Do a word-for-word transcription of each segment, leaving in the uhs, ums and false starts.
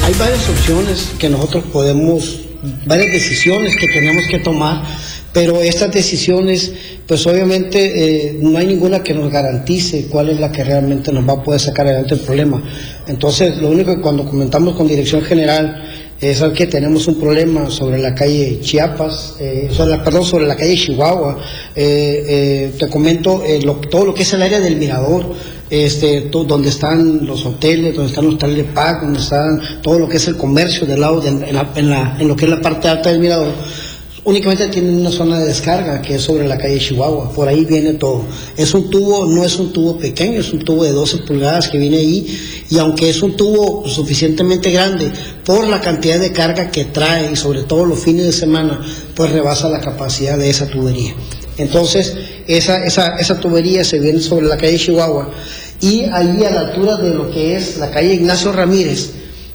Hay varias opciones que nosotros podemos, varias decisiones que tenemos que tomar, pero estas decisiones, pues obviamente eh, no hay ninguna que nos garantice cuál es la que realmente nos va a poder sacar adelante el problema. Entonces, lo único que cuando comentamos con Dirección General es que tenemos un problema sobre la calle Chiapas, eh, sobre la, perdón, sobre la calle Chihuahua. Eh, eh, te comento eh, lo, todo lo que es el área del Mirador, este, todo, donde están los hoteles, donde están los trailer park, donde están todo lo que es el comercio del lado, de, en, la, en, la, en lo que es la parte alta del Mirador. Únicamente tienen una zona de descarga que es sobre la calle Chihuahua, por ahí viene todo. Es un tubo, no es un tubo pequeño, es un tubo de doce pulgadas que viene ahí, y aunque es un tubo suficientemente grande, por la cantidad de carga que trae, y sobre todo los fines de semana, pues rebasa la capacidad de esa tubería. Entonces, esa, esa, esa tubería se viene sobre la calle Chihuahua, y ahí a la altura de lo que es la calle Ignacio Ramírez,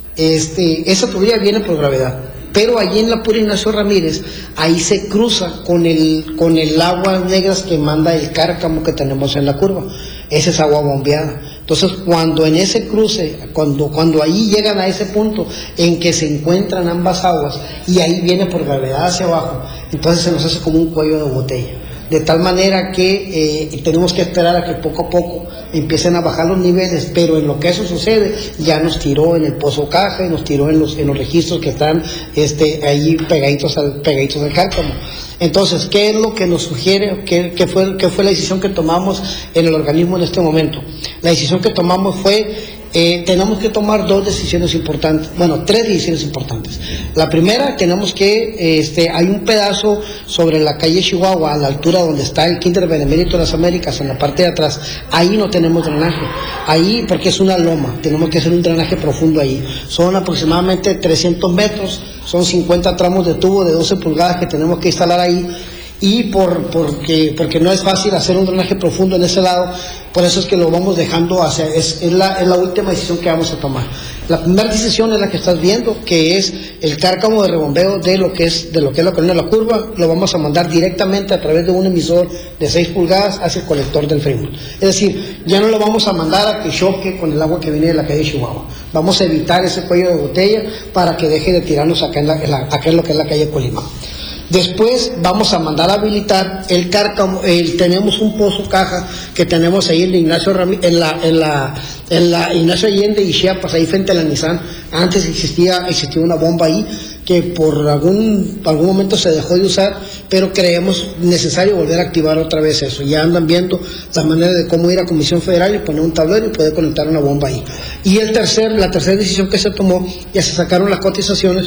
este, esa tubería viene por gravedad. Pero allí en la pura Ignacio Ramírez, ahí se cruza con el, con el agua negras que manda el cárcamo que tenemos en la curva. Esa es agua bombeada. Entonces, cuando en ese cruce, cuando, cuando ahí llegan a ese punto en que se encuentran ambas aguas, y ahí viene por gravedad hacia abajo, entonces se nos hace como un cuello de botella. De tal manera que eh, tenemos que esperar a que poco a poco empiecen a bajar los niveles, pero en lo que eso sucede, ya nos tiró en el pozo caja y nos tiró en los, en los registros que están este, ahí pegaditos al, pegaditos al cárcamo. Entonces, ¿qué es lo que nos sugiere? ¿Qué, qué, fue, ¿Qué fue la decisión que tomamos en el organismo en este momento? La decisión que tomamos fue, eh, tenemos que tomar dos decisiones importantes, bueno, tres decisiones importantes. La primera, tenemos que, este, hay un pedazo sobre la calle Chihuahua, a la altura donde está el Kinder Benemérito de las Américas, en la parte de atrás, ahí no tenemos drenaje, ahí, porque es una loma, tenemos que hacer un drenaje profundo ahí. Son aproximadamente trescientos metros, son cincuenta tramos de tubo de doce pulgadas que tenemos que instalar ahí, y por, porque, porque no es fácil hacer un drenaje profundo en ese lado, por eso es que lo vamos dejando hacia, es, es, la, es la última decisión que vamos a tomar. La primera decisión es la que estás viendo, que es el cárcamo de rebombeo de lo que es, de lo que es la colonia La Curva, lo vamos a mandar directamente a través de un emisor de seis pulgadas hacia el colector del Fremont. Es decir, ya no lo vamos a mandar a que choque con el agua que viene de la calle Chihuahua. Vamos a evitar ese cuello de botella para que deje de tirarnos acá en, la, en, la, acá en lo que es la calle Colima. Después vamos a mandar a habilitar el cárcamo, el, tenemos un pozo caja que tenemos ahí en la Ignacio Ramí, en la, en la, en la Ignacio Allende y Chiapas, ahí frente a la Nissan. Antes existía, existía una bomba ahí que por algún, algún momento se dejó de usar, pero creemos necesario volver a activar otra vez eso. Ya andan viendo la manera de cómo ir a Comisión Federal y poner un tablero y poder conectar una bomba ahí. Y el tercer, la tercera decisión que se tomó, ya se sacaron las cotizaciones,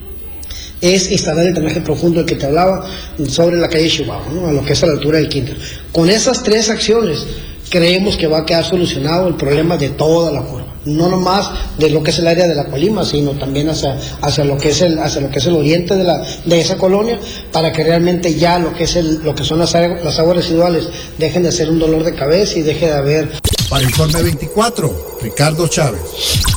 es instalar el drenaje profundo del que te hablaba sobre la calle Chihuahua, ¿no? A lo que es a la altura del Kinder. Con esas tres acciones creemos que va a quedar solucionado el problema de toda la curva, no nomás de lo que es el área de la Colima, sino también hacia, hacia lo que es el, hacia lo que es el oriente de la, de esa colonia, para que realmente ya lo que es el, lo que son las, las aguas residuales dejen de ser un dolor de cabeza y deje de haber. Para Informe veinticuatro, Ricardo Chávez.